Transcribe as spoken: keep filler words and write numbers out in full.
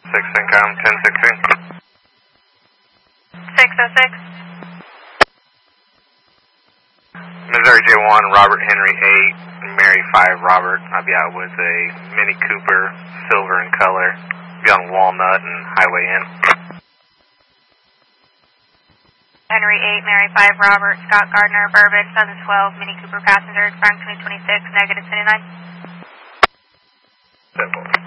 six income, ten sixteen. six oh six. Missouri J one, Robert Henry eight, Mary five, Robert. I'll be out with a Mini Cooper, silver in color. Be on Walnut and Highway N. Henry eight, Mary five, Robert, Scott Gardner, Bourbon, Southern twelve, Mini Cooper passenger, expiring twenty twenty-six, negative twenty-nine. Simple.